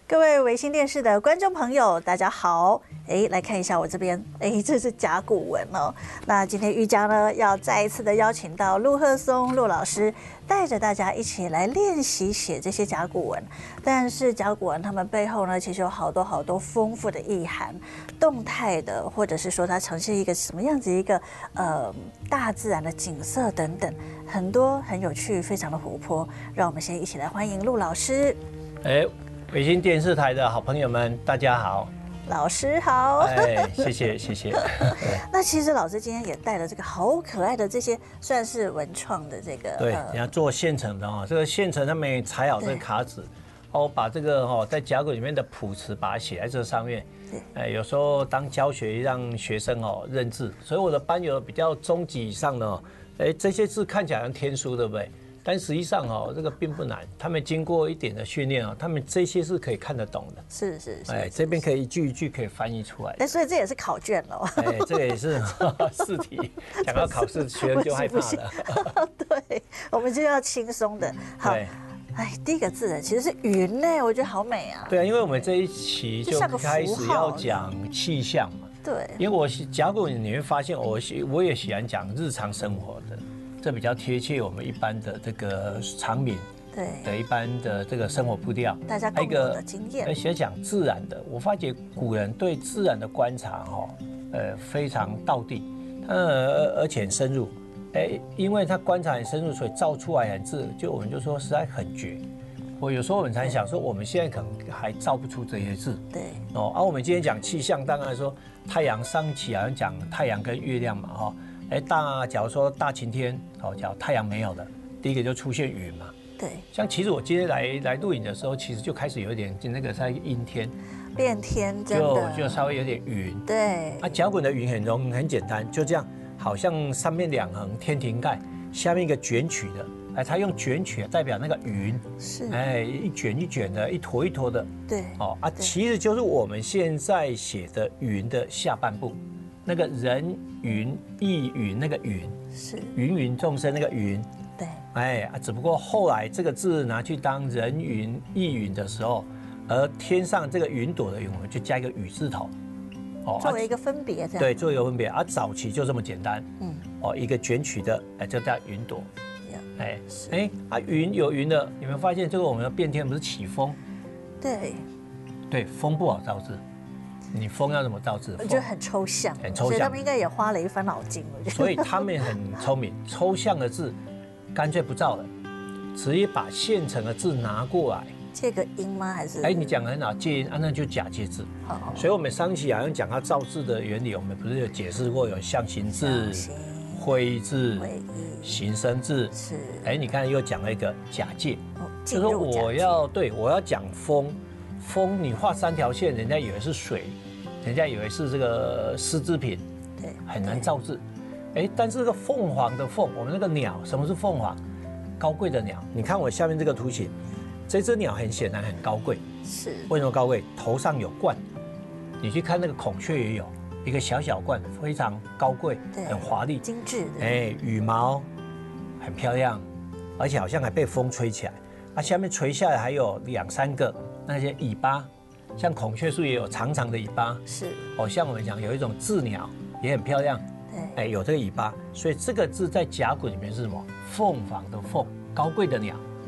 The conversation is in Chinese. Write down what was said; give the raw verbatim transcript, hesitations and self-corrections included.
各位微星电视的观众朋友，大家好！哎，来看一下我这边，哎，这是甲骨文哦。那今天玉佳呢，要再一次的邀请到陆鹤松陆老师，带着大家一起来练习写这些甲骨文。但是甲骨文它们背后呢，其实有好多好多丰富的意涵，动态的，或者是说它呈现一个什么样子一个呃大自然的景色等等，很多很有趣，非常的活泼。让我们先一起来欢迎陆老师。 哎。北京电视台的好朋友们，大家好， 老师好， 哎，谢谢谢谢。 那其实老师今天也带了这个好可爱的这些，算是文创的这个， 对，你要做现成的哦，这个现成他们裁好这个卡纸，哦，把这个哦在甲骨里面的谱词把它写在这上面，哎，有时候当教学让学生哦认字，所以我的班有比较中级以上的哦，哎，这些字看起来像天书，对不对？但实际上哦，这个并不难。他们经过一点的训练哦，他们这些是可以看得懂的。 是是是。 哎，这边可以一句一句可以翻译出来。 哎，所以这也是考卷喽。 哎，这个也是试题。讲到考试，学生就害怕了。 对，我们就要轻松的。好。哎，第一个字呢，其实是云呢，我觉得好美啊。 对啊，因为我们这一期就开始要讲气象嘛。 对。因为我甲骨文你会发现，我我也喜欢讲日常生活的。这比较贴切我们一般的这个常民对的一般的这个生活步调， 大家共有的经验。 而且讲自然的，我发觉古人对自然的观察哈，呃非常道地，呃而且很深入，哎，因为他观察很深入，所以造出来很字，就我们就说实在很绝。我有时候我们常想说，我们现在可能还造不出这些字，对哦。而、啊、我们今天讲气象，当然说太阳上起，好像讲太阳跟月亮嘛哈。哎，大假如说大晴天，哦，假如太阳没有了，第一个就出现云嘛。对。像其实我今天来来录影的时候，其实就开始有一点那个在阴天， 变天，真的就就稍微有点云。对。啊，甲骨文的云很容很简单，就这样，好像上面两横天庭盖，下面一个卷曲的，哎，它用卷曲代表那个云，是，哎，一卷一卷的，一坨一坨的。对。哦啊，其实就是我们现在写的云的下半部。那个人云亦云，那个云是芸芸众生那个云，对，哎啊，只不过后来这个字拿去当人云亦云的时候，而天上这个云朵的云，我们就加一个雨字头， 哦，作为一个分别，这样对，作为一个分别。啊，早期就这么简单，嗯，哦，一个卷曲的，哎，就叫云朵，哎哎啊，云有云的，有没有发现这个我们的变天不是起风？对，对，风不好造字。你风要怎么造字？ 我觉得很抽象， 很抽象， 所以他们应该也花了一番脑筋。我觉得， 所以他们很聪明，抽象的字干脆不造了，直接把现成的字拿过来。 借个音吗？还是？ 哎，你讲得很好，借音啊，那就假借字。好，所以我们上期好像讲它造字的原理，我们不是有解释过有象形字、徽字、形声字。是。哎，你看又讲了一个假借，就说我要对我要讲风。风，你画三条线，人家以为是水，人家以为是这个丝织品，对，很难造字。哎，但是这个凤凰的凤，我们那个鸟，什么是凤凰？高贵的鸟。你看我下面这个图形，这只鸟很显然很高贵，是为什么高贵？头上有冠。你去看那个孔雀也有一个小小冠，非常高贵，很华丽， 精致的。 哎，羽毛很漂亮，而且好像还被风吹起来。它、啊、下面垂下来还有两三个。那些尾巴，像孔雀树也有长长的尾巴，是哦。像我们讲有一种雉鸟也很漂亮，对，哎，有这个尾巴，所以这个字在甲骨里面是什么？凤凰的凤，高贵的鸟，